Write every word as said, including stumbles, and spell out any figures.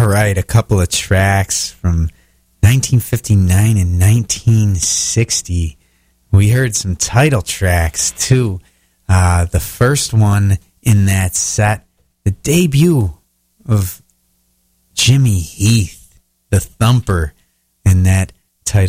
All right, a couple of tracks from nineteen fifty-nine and nineteen sixty. We heard some title tracks, too. Uh, the first one in that set, the debut of Jimmy Heath, the Thumper, and that